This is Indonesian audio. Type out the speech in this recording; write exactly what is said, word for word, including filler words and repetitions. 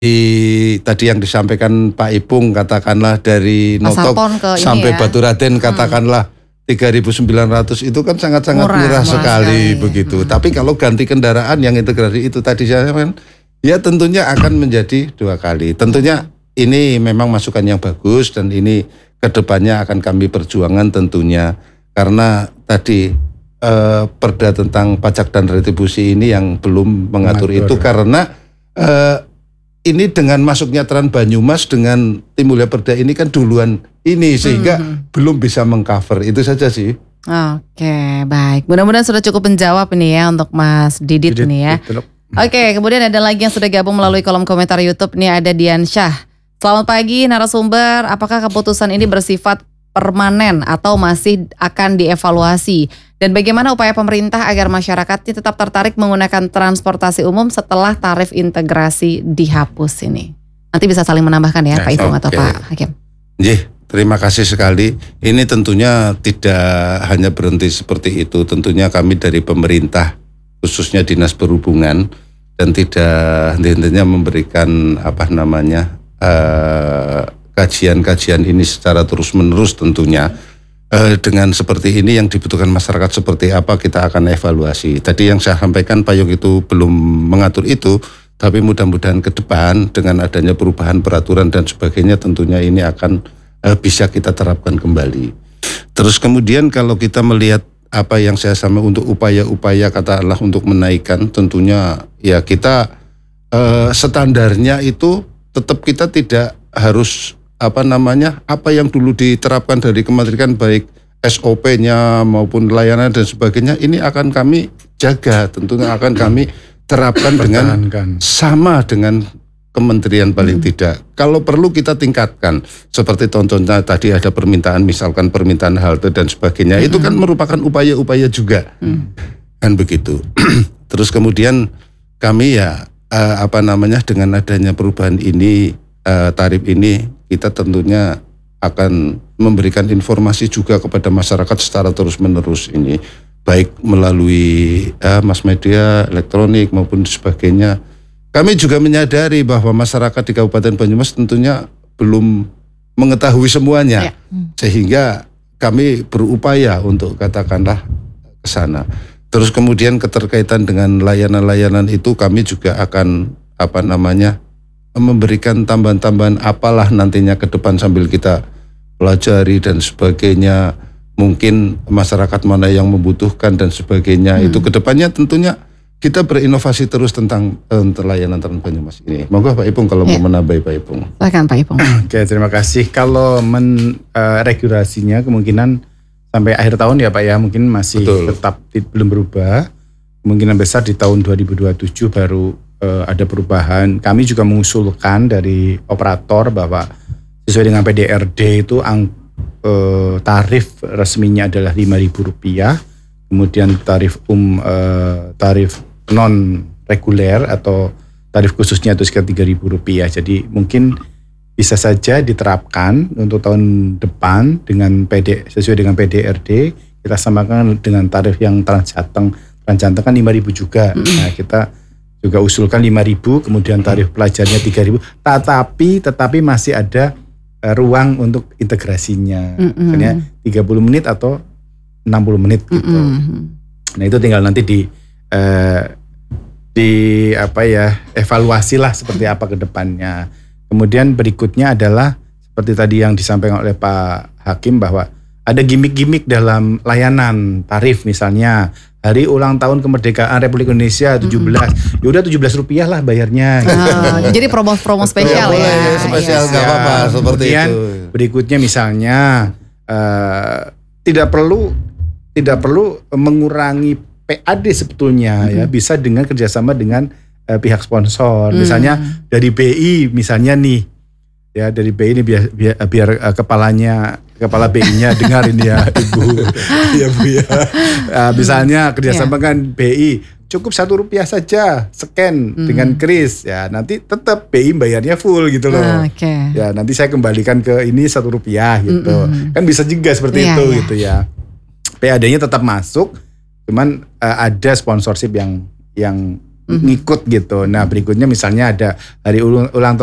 tadi yang disampaikan Pak Ipung katakanlah dari Notok sampai ya. Baturaden katakanlah hmm. tiga ribu sembilan ratus itu kan sangat-sangat murah, murah, murah sekali, sekali begitu. Hmm. Tapi kalau ganti kendaraan yang integrasi itu tadi saya kan ya tentunya akan menjadi dua kali. Tentunya ini memang masukan yang bagus dan ini kedepannya akan kami perjuangan tentunya karena tadi eh, perda tentang pajak dan retribusi ini yang belum mengatur, mengatur. itu karena eh, ini dengan masuknya Trans Banyumas dengan timbulnya perda ini kan duluan ini sehingga hmm. belum bisa mengcover itu saja sih. Oke, baik. Mudah-mudahan sudah cukup menjawab ini ya untuk Mas Didit, Didit nih ya. Betul. Oke, kemudian ada lagi yang sudah gabung melalui kolom komentar YouTube nih ada Dian Syah. Selamat pagi narasumber, apakah keputusan ini bersifat permanen atau masih akan dievaluasi? Dan bagaimana upaya pemerintah agar masyarakatnya tetap tertarik menggunakan transportasi umum setelah tarif integrasi dihapus ini? Nanti bisa saling menambahkan ya, Pak Ipung okay. atau Pak Hakim. Jih, terima kasih sekali. Ini tentunya tidak hanya berhenti seperti itu. Tentunya kami dari pemerintah, khususnya Dinas Perhubungan, dan tidak henti-hentinya memberikan apa namanya uh, kajian-kajian ini secara terus-menerus tentunya. Uh, dengan seperti ini yang dibutuhkan masyarakat seperti apa kita akan evaluasi. Tadi yang saya sampaikan payung itu belum mengatur itu, tapi mudah-mudahan ke depan dengan adanya perubahan peraturan dan sebagainya tentunya ini akan uh, bisa kita terapkan kembali. Terus kemudian kalau kita melihat apa yang saya sampaikan untuk upaya-upaya katakanlah untuk menaikkan, tentunya ya kita uh, standarnya itu tetap kita tidak harus apa namanya, apa yang dulu diterapkan dari kementerian baik S O P-nya maupun layanan dan sebagainya, ini akan kami jaga, tentunya akan kami terapkan dengan sama dengan kementerian paling hmm. tidak. Kalau perlu kita tingkatkan, seperti contohnya tadi ada permintaan, misalkan permintaan halte dan sebagainya, hmm. itu kan merupakan upaya-upaya juga, hmm. kan begitu. Terus kemudian kami ya uh, apa namanya dengan adanya perubahan ini, uh, tarif ini, kita tentunya akan memberikan informasi juga kepada masyarakat secara terus-menerus ini, baik melalui eh, mass media, elektronik maupun sebagainya. Kami juga menyadari bahwa masyarakat di Kabupaten Banyumas tentunya belum mengetahui semuanya, ya. Sehingga kami berupaya untuk katakanlah ke sana. Terus kemudian keterkaitan dengan layanan-layanan itu kami juga akan apa namanya memberikan tambahan-tambahan apalah nantinya ke depan sambil kita pelajari dan sebagainya, mungkin masyarakat mana yang membutuhkan dan sebagainya, hmm. itu ke depannya tentunya kita berinovasi terus tentang uh, layanan Trans Banyumas ini. Moga Pak Ipung kalau ya. mau menambahi Pak Ipung. Silakan Pak Ipung. Oke, terima kasih. Kalau men uh, regulasinya kemungkinan sampai akhir tahun ya Pak ya, mungkin masih Betul. tetap belum berubah. Kemungkinan besar di tahun dua ribu dua puluh tujuh baru Uh, ada perubahan. Kami juga mengusulkan dari operator bahwa sesuai dengan P D R D itu ang, uh, tarif resminya adalah lima ribu rupiah, kemudian tarif um uh, tarif non reguler atau tarif khususnya itu sekitar tiga ribu rupiah. Jadi mungkin bisa saja diterapkan untuk tahun depan dengan P D sesuai dengan P D R D, kita samakan dengan tarif yang Transjateng. Transjateng kan lima ribu juga. Mm-hmm. Nah, kita juga usulkan lima ribu, kemudian tarif pelajarnya tiga ribu, tetapi tetapi masih ada uh, ruang untuk integrasinya, mm-hmm. misalnya tiga puluh menit atau enam puluh menit gitu. Mm-hmm. Nah itu tinggal nanti di uh, di apa ya evaluasi lah seperti apa ke depannya. Kemudian berikutnya adalah seperti tadi yang disampaikan oleh Pak Hakim bahwa ada gimmick-gimmick dalam layanan tarif, misalnya hari ulang tahun kemerdekaan Republik Indonesia tujuh belas, mm-hmm. yaudah tujuh belas rupiah lah bayarnya. Gitu. Uh, jadi promo-promo spesial ya. ya. Spesial nggak yes. apa-apa seperti Kemudian, itu. Berikutnya misalnya uh, tidak perlu tidak perlu mengurangi P A D sebetulnya, mm-hmm. ya bisa dengan kerjasama dengan uh, pihak sponsor. Mm-hmm. Misalnya dari B I misalnya nih, ya dari B I ini biar biar, biar uh, kepalanya Kepala B I-nya dengar ini ya Ibu, ya Bu ya. Uh, misalnya kerjasama yeah. kan B I, cukup satu rupiah saja scan mm. dengan kris, ya nanti tetap B I bayarnya full gitu loh. Uh, okay. Ya nanti saya kembalikan ke ini satu rupiah gitu, mm-hmm. kan bisa juga seperti yeah, itu yeah. gitu ya. P A D-nya tetap masuk, cuman uh, ada sponsorship yang yang ngikut gitu. Nah berikutnya misalnya ada hari ulang, ulang tahun